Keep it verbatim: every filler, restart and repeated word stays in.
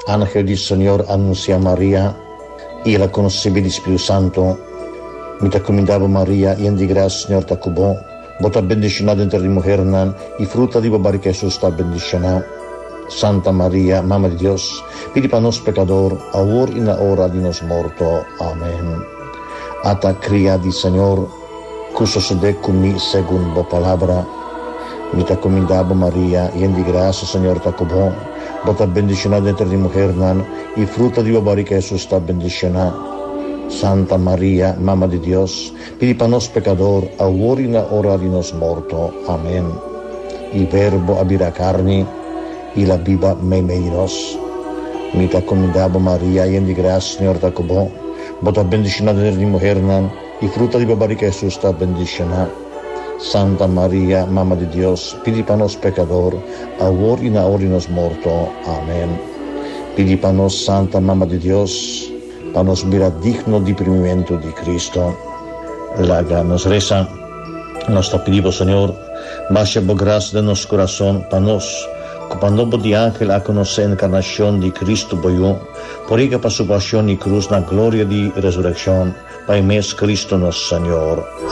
Ángel del Señor anuncia a María y la concebida del Espíritu Santo. Mi te comendavo María, y en di gracia, Señor te cubo. Vos te bendicionada entre las mujeres, y fruta di barriga Jesús te bendicionada. Santa María, Mamma de Dios, pidi para nos pecador, ahora y en la hora de nos muerto. Amén. Ata cría di Señor, que sucede conmigo según vos palabra. Mi te comendavo María, y en di gracia, Señor te cubo. Vos te bendicionada entre las mujeres, y fruta di barriga Jesús te bendicionada. Santa María, Mamma de Dios, pidi para nos pecador, ahora y en la hora de nos muerto. Amén. Il Verbo abira carne, y la viva menos. Mi te comendavo María, y en di gracia, Señor te cubo. Vos te bendicionada entre las mujeres, y fruta di barriga Jesús te bendicionada. Santa María, Mamma de Dios, pidi para nos pecador, ahora y en la hora de nos muerto. Amén. Pidi para nos, Santa Mamma de Dios, para nos mirar digno di primimiento di Cristo. La nos reza, nos te pedimos, Señor, baja por gracia de nuestro corazón, para nos, cuando de ángel a conocer la encarnación de Cristo boyó, por ella para su pasión y cruz, la gloria de resurrección, para mes Cristo nuestro Señor.